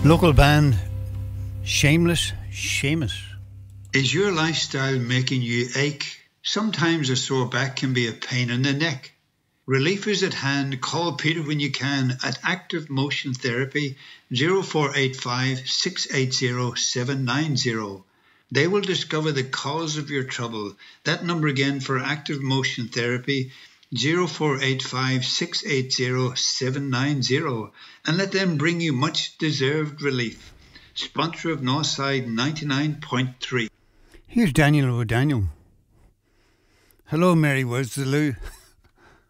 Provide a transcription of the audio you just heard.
Local band Shameless Seamus. Is your lifestyle making you ache? Sometimes a sore back can be a pain in the neck. Relief is at hand. Call Peter when you can at Active Motion Therapy 0485 680 790. They will discover the cause of your trouble. That number again for Active Motion Therapy 0485 680 790, and let them bring you much deserved relief. Sponsor of Northside 99.3. Here's Daniel O'Daniel. Hello, Mary, where's the loo?